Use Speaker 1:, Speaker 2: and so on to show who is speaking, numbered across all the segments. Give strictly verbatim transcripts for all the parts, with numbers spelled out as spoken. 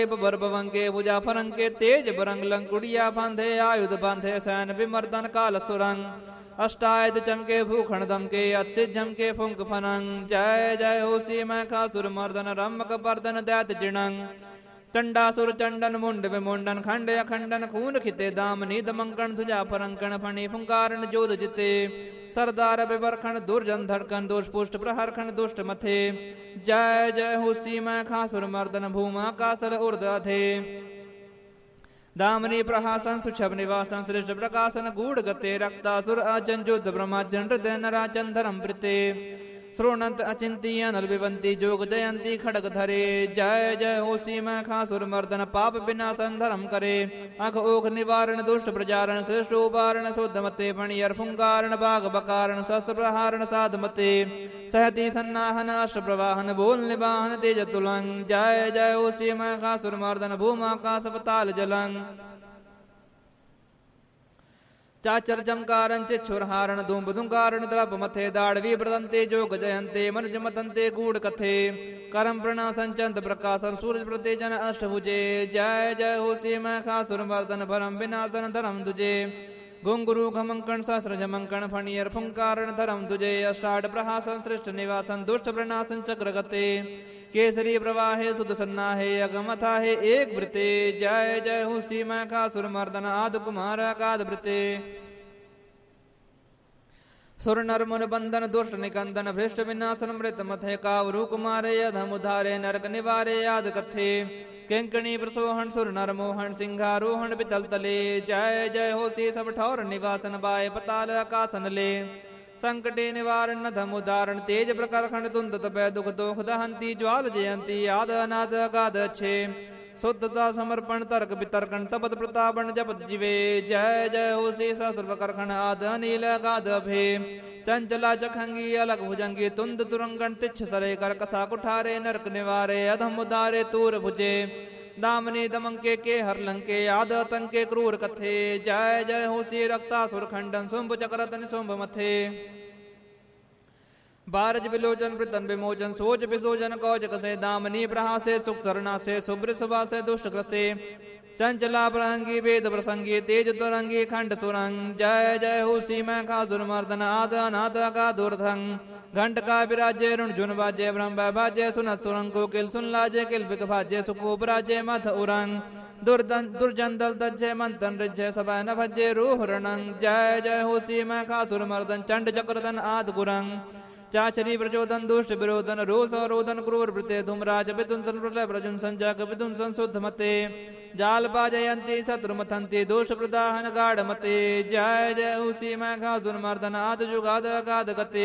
Speaker 1: बरबवंके भुजा फरंके तेज बरंग लंकुड़िया बांधे आयुध बांधे सैन विमर्दन काल सुरंग अष्टायुध चमके भूखण दमके अत्सित झमके फुंक फनंग जय जय हो सी मैं खासुर मर्दन रमक बर्दन दैत जिणंग चंडासुर चंडन मुंड विमुंडन खंड अखंडन खून खिते दामनी दमंकन ध्वजा फरंकन फणि फुंकारण जोध जिते सरदार विवर्खण दुर्जन धड़कन दोष पुष्ट प्रहरखण दुष्ट मथे जय जय हो सीमा खासुर मर्दन भूमा कासल उर्द अधे दामनी प्रहासन सुछब निवासन श्रेष्ठ प्रकाशन गूढ़ गते रक्तासुर अजन युद्ध ब्रह्माजन हृदय नराचन धर्म प्रते श्रोणंत अचिंती अनल विवंती जोग जयंती खड़ग धरे जय जय हो सीमा खासुर मर्दन पाप विनाशन धर्म करे अख ओख निवारण दुष्ट प्रजारण श्रेष्ठ उबारण शुद्धमते फणियर फुंगारण बाघ बकारण शस्त्र प्रहारण साधमते सहती सन्नाहन अष्ट प्रवाहन बोल निवाहन तेज तुलंग जय जय हो सीमा खासुर मर्दन भूमाकाश पताल जलंग चाचर चमकारं चिच्छुरहारण धूम धुंकारण द्रप मथे दाड़वी प्रदंते जोग जयंते मनुज मतंते गूढ़ कथे करम प्रणासन चंद प्रकाशन सूरज प्रतेजन अष्टभुजे जय जय हो सीमा खासुर मर्दन भरम विनाशन धर्म दुजे घुंगुरु घमंकण सहस्र जमंकण फणियर फुंकारण धर्म दुजे अष्टाड प्रहासन श्रेष्ठ निवासन दुष्ट प्रणासन चक्र गते केसरी प्रवाहे सुध सन्नाहे अगमथा है एक वृते जय जय हो सीमा खासुर मर्दन आद कुमार अगाध वृते सुर नर मुन बंधन दुष्ट निकंदन भ्रष्ट विनाशन मृत मथे कावरु कुमारे अधम उधारे नरक निवारे याद कथे किंकणी प्रसोहन सुर नर मोहन सिंहारोहण पितल तले जय जय हो सी सब ठौर निवासन बाय पताल आकाशन ले संकटे निवारण धम उदाहरण तेज प्रकार खंड तुंद तपय दुख दोख दहंती ज्वाल जयंती आद अनाद अगाध अच्छे शुद्धता समर्पण तर्क वितर्कण तपत प्रतापण जपत जीवे जय जय हो सी सहस्र प्रकार खंड आद अनिल अगाध भे चंचला चखंगी अलग भुजंगी तुंद तुरंगण तिच्छ सरे कर कसा कुठारे नरक निवारे अधम उदारे तूर भुजे दामनी दमंके के हर लंके आद तंके क्रूर कथे जय जय हो सी रक्तासुर खंडन शुंभ चक्रतन शुंभ मथे बारज विलोचन प्रतन विमोचन सोच विसोजन कौज कसे दामनी प्रहासे सुख सरना से सुब्र सुभा से दुष्ट ग्रसे चंचला प्रहंगी वेद प्रसंगी तेज तुरंगी खंड सुरंग जय जय हो सीमा खासुर मर्दन आद अनाद का दुर्धंग घंट का विराजे ऋण जुन बाजे ब्रह्म बाजे सुनत सुरंग कोकिल सुन लाजे किल बिक भाजे सुकोप राजे मथ उरंग दुर्दन दुर्जन दल दज्जे मंतन रिज्जे सभा न भज्जे रूह रणंग जय जय हो सीमा खासुर मर्दन चंड चक्रदन आद गुरंग चाचरी प्रचोदन दुष्ट विरोधन रोष रोदन क्रूर वृते धूमराज विदुंसन प्रलय प्रजुन संजक विदुंसन शुद्ध मते जाल पाजयंती शत्रु मथंती दोष प्रदाहन गाढ़ मते जय जय हो सीमा खासुर मर्दन आद जुगाद अगाध गते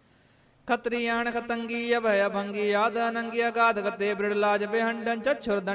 Speaker 1: खत्रियाण खतंगी अभय भंगी आद अनंगी अगाध गते बृढ़लाज बेहंडन चक्षुर